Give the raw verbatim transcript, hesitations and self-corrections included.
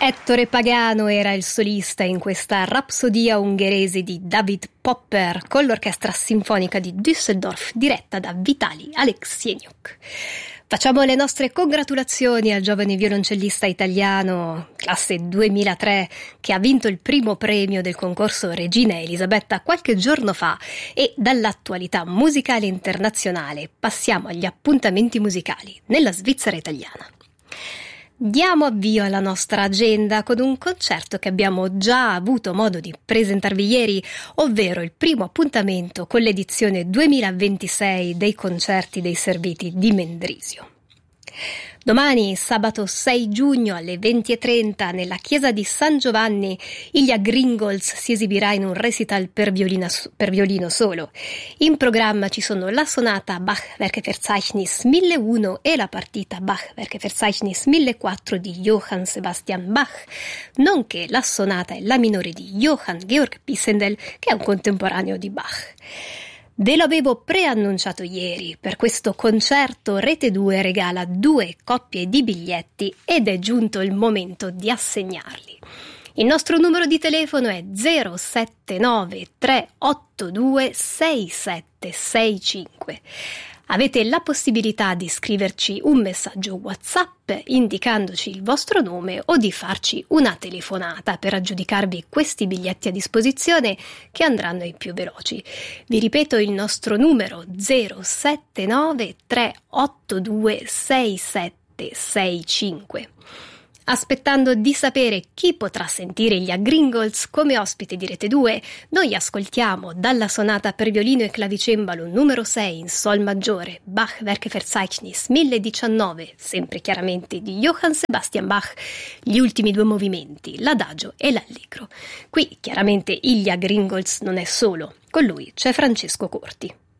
Ettore Pagano era il solista in questa rapsodia ungherese di David Popper con l'orchestra sinfonica di Düsseldorf diretta da Vitali Aleksieniuk. Facciamo le nostre congratulazioni al giovane violoncellista italiano, classe duemilatré, che ha vinto il primo premio del concorso Regina Elisabetta qualche giorno fa, e dall'attualità musicale internazionale passiamo agli appuntamenti musicali nella Svizzera italiana. Diamo avvio alla nostra agenda con un concerto che abbiamo già avuto modo di presentarvi ieri, ovvero il primo appuntamento con l'edizione duemilaventisei dei concerti dei Serviti di Mendrisio. Domani, sabato sei giugno alle venti e trenta, nella chiesa di San Giovanni, Ilja Gringols si esibirà in un recital per, violina, per violino solo. In programma ci sono la sonata Bach-Werkeverzeichnis milleuno e la partita Bach-Werkeverzeichnis millequattro di Johann Sebastian Bach, nonché la sonata e la minore di Johann Georg Pisendel, che è un contemporaneo di Bach. Ve lo avevo preannunciato ieri, per questo concerto Rete due regala due coppie di biglietti ed è giunto il momento di assegnarli. Il nostro numero di telefono è zero sette nove tre otto due sei sette sei cinque. Avete la possibilità di scriverci un messaggio WhatsApp indicandoci il vostro nome o di farci una telefonata per aggiudicarvi questi biglietti a disposizione che andranno ai più veloci. Vi ripeto il nostro numero zero sette nove tre otto due sei sette sei cinque. Aspettando di sapere chi potrà sentire gli Gringols come ospite di Rete due, noi ascoltiamo dalla sonata per violino e clavicembalo numero sei in sol maggiore, Bach-Werkeverzeichnis mille diciannove, sempre chiaramente di Johann Sebastian Bach, gli ultimi due movimenti, l'adagio e l'allegro. Qui chiaramente Ilja Gringols non è solo, con lui c'è Francesco Corti.